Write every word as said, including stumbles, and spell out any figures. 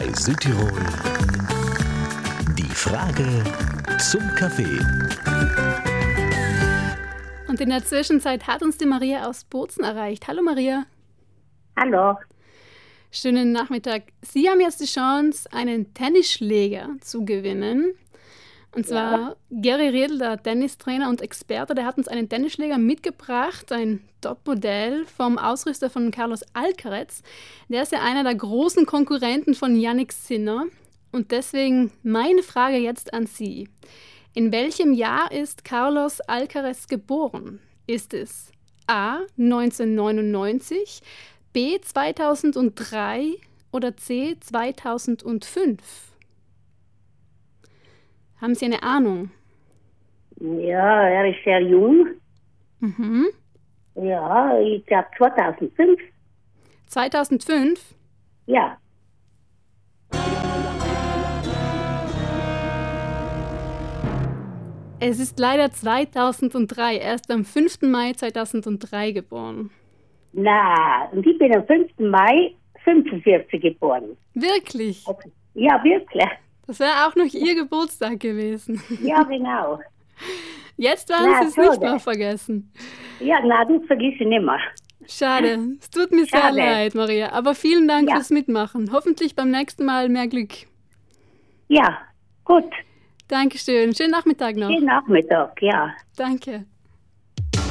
drei Südtirol. Die Frage zum Kaffee. Und in der Zwischenzeit hat uns die Maria aus Bozen erreicht. Hallo Maria. Hallo. Schönen Nachmittag. Sie haben jetzt die Chance, einen Tennisschläger zu gewinnen. Und zwar ja. Gary Riedl, der Tennistrainer und Experte, der hat uns einen Tennisschläger mitgebracht, ein Topmodell vom Ausrüster von Carlos Alcaraz. Der ist ja einer der großen Konkurrenten von Jannik Sinner. Und deswegen meine Frage jetzt an Sie. In welchem Jahr ist Carlos Alcaraz geboren? Ist es A. neunzehnhundertneunundneunzig, B. zweitausenddrei oder C. zweitausendfünf? Haben Sie eine Ahnung? Ja, er ist sehr jung. Mhm. Ja, ich glaube zweitausendfünf. zweitausendfünf? Ja. Es ist leider zweitausenddrei. Er ist am fünften Mai zweitausenddrei geboren. Na, und ich bin am fünften Mai fünfundvierzig geboren. Wirklich? Okay. Ja, wirklich. Das wäre auch noch Ihr Geburtstag gewesen. Ja, genau. Jetzt werden na, Sie es so nicht das. mehr vergessen. Ja, na, das vergiss ich nicht mehr. Schade. Es tut mir Schade. sehr leid, Maria. Aber vielen Dank Ja. fürs Mitmachen. Hoffentlich beim nächsten Mal mehr Glück. Ja, gut. Dankeschön. Schönen Nachmittag noch. Schönen Nachmittag, ja. Danke.